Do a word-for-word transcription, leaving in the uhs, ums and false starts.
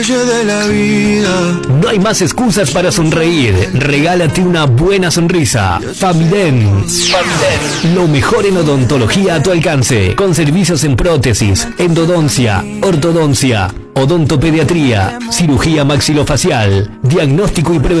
de la vida. No hay más excusas para sonreír. Regálate una buena sonrisa. Famiden. Famiden. Lo mejor en odontología a tu alcance. Con servicios en prótesis, endodoncia, ortodoncia, odontopediatría, cirugía maxilofacial, diagnóstico y prevención.